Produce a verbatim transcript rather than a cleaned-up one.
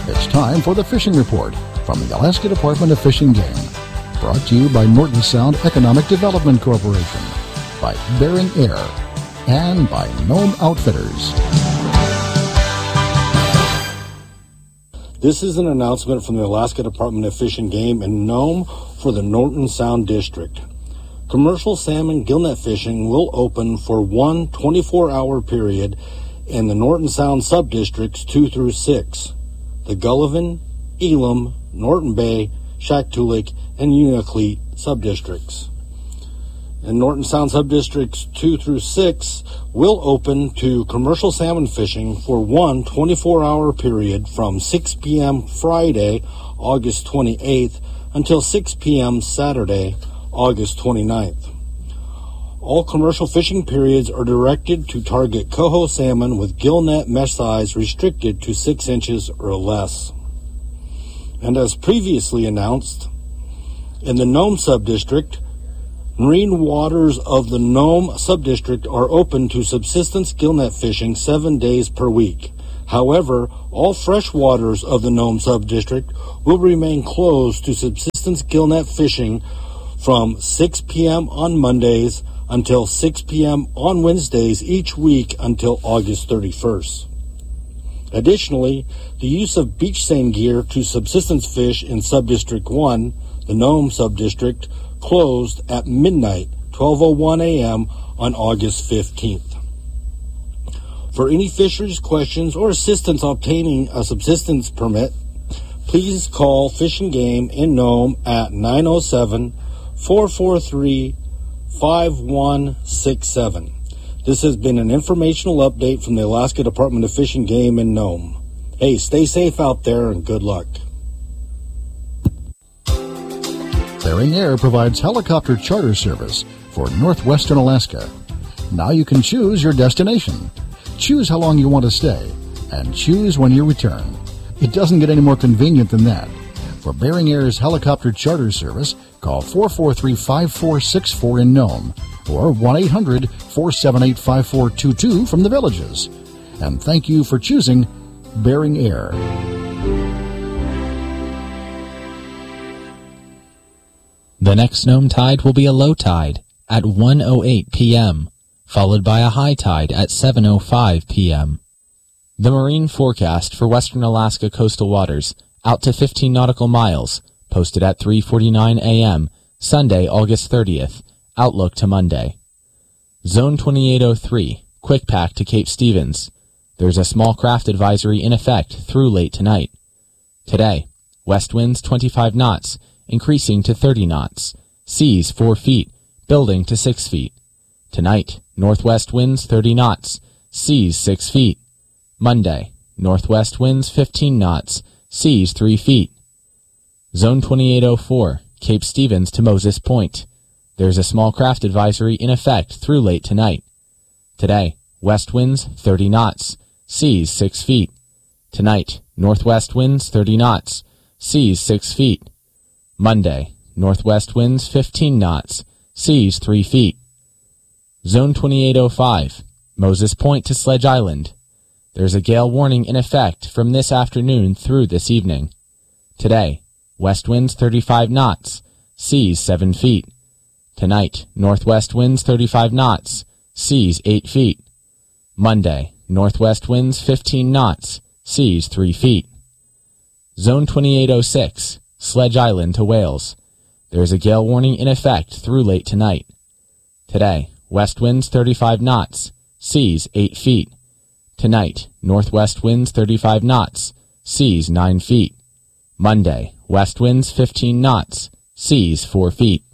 It's time for the Fishing Report from the Alaska Department of Fish and Game. Brought to you by Norton Sound Economic Development Corporation, by Bering Air, and by Nome Outfitters. This is an announcement from the Alaska Department of Fish and Game in Nome for the Norton Sound District. Commercial salmon gillnet fishing will open for one twenty-four hour period in the Norton Sound subdistricts two through six, the Gullivan, Elam, Norton Bay, Shaktoolik, and Unalakleet subdistricts. And Norton Sound subdistricts two through six will open to commercial salmon fishing for one twenty-four hour period from six p.m. Friday, August twenty-eighth, until six p.m. Saturday, August twenty-ninth. All commercial fishing periods are directed to target coho salmon with gillnet mesh size restricted to six inches or less. And as previously announced, in the Nome subdistrict, marine waters of the Nome subdistrict are open to subsistence gillnet fishing seven days per week. However, all fresh waters of the Nome subdistrict will remain closed to subsistence gillnet fishing from six p.m. on Mondays until six p.m. on Wednesdays each week until August thirty-first. Additionally, the use of beach seine gear to subsistence fish in Subdistrict one, the Nome subdistrict, closed at midnight, twelve oh one a.m. on August fifteenth. For any fisheries questions or assistance obtaining a subsistence permit, please call Fish and Game in Nome at nine oh seven, four four three, five one six seven. This has been an informational update from the Alaska Department of Fish and Game in Nome. Hey, stay safe out there and good luck. Bering Air provides helicopter charter service for northwestern Alaska. Now you can choose your destination. Choose how long you want to stay, and choose when you return. It doesn't get any more convenient than that. For Bering Air's helicopter charter service, call four four three, five four six four in Nome or one eight hundred, four seven eight, five four two two from the Villages. And thank you for choosing Bering Air. The next Nome tide will be a low tide at one oh eight p.m., followed by a high tide at seven oh five p.m. The marine forecast for western Alaska coastal waters out to fifteen nautical miles, posted at three forty-nine a.m., Sunday, August thirtieth, outlook to Monday. Zone twenty-eight oh three, quick pack to Cape Stevens. There's a small craft advisory in effect through late tonight. Today, west winds twenty-five knots, increasing to thirty knots. Seas four feet, building to six feet. Tonight, northwest winds thirty knots, seas six feet. Monday, northwest winds fifteen knots, seas three feet. Zone twenty-eight oh four, Cape Stevens to Moses Point. There's a small craft advisory in effect through late tonight. Today, west winds thirty knots, seas six feet. Tonight, northwest winds thirty knots, seas six feet. Monday, northwest winds fifteen knots, seas three feet. Zone twenty-eight oh five, Moses Point to Sledge Island. There's a gale warning in effect from this afternoon through this evening. Today, west winds thirty-five knots, seas seven feet. Tonight, northwest winds thirty-five knots, seas eight feet. Monday, northwest winds fifteen knots, seas three feet. Zone twenty-eight oh six, Sledge Island to Wales. There's a gale warning in effect through late tonight. Today, west winds thirty-five knots, seas eight feet. Tonight, northwest winds thirty-five knots, seas nine feet. Monday, west winds fifteen knots, seas four feet.